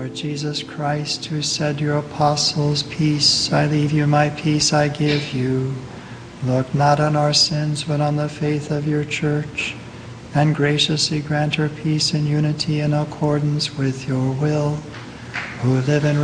Lord Jesus Christ, who said to your apostles, "Peace I leave you, my peace I give you," look not on our sins, but on the faith of your church, and graciously grant her peace and unity in accordance with your will, who live and